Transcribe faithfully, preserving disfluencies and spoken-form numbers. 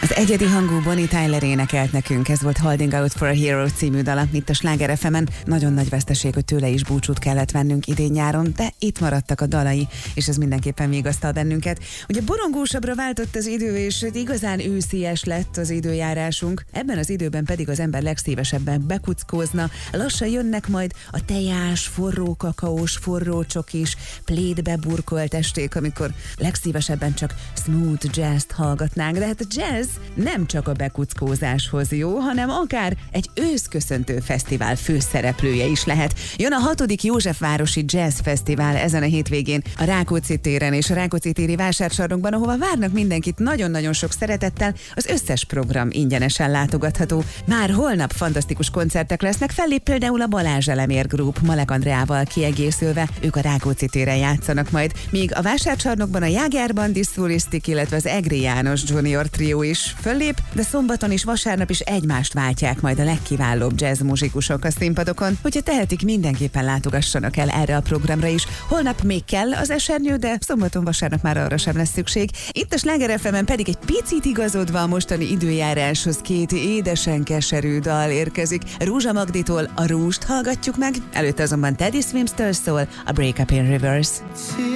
Az egyedi hangú Bonnie Tyler énekelt nekünk, ez volt Holding Out for a Hero című dala, itt a Sláger ef emen. Nagyon nagy veszteség, hogy tőle is búcsút kellett vennünk idén nyáron, de itt maradtak a dalai, és ez mindenképpen vigasztal bennünket. Ugye borongósabbra váltott az idő, és igazán őszies lett az időjárásunk, ebben az időben pedig az ember legszívesebben bekuckózna, lassan jönnek majd a tejás, forró kakaós, forró csokis, plédbe burkolt esték, amikor legszívesebben csak smooth jazzt hallgatnánk, de hát a jazz nem csak a bekuckózáshoz jó, hanem akár egy őszköszöntő fesztivál főszereplője is lehet. Jön a hatodik Józsefvárosi Jazz Fesztivál ezen a hétvégén a Rákóczi téren és a Rákóczi téri vásárcsarnokban, ahova várnak mindenkit nagyon-nagyon sok szeretettel, az összes program ingyenesen látogatható. Már holnap fantasztikus koncertek lesznek, fellép például a Balázs Elemér Group Malek Andreával kiegészülve, ők a Rákóczi téren játszanak majd, míg a vásárcsarnokban a Jágár Bandi Szulisztik, illetve az Egri János Junior Trio is föllép, de szombaton és vasárnap is egymást váltják majd a legkiválóbb jazz muzsikusok a színpadokon, hogyha tehetik, mindenképpen látogassanak el erre a programra is. Holnap még kell az esernyő, de szombaton, vasárnap már arra sem lesz szükség. Itt a Sláger ef emen pedig egy picit igazodva a mostani időjáráshoz két édesen keserű dal érkezik. Rózsa Magditól a Rúst hallgatjuk meg, előtte azonban Teddy Swims-től szól a Break Up in Reverse.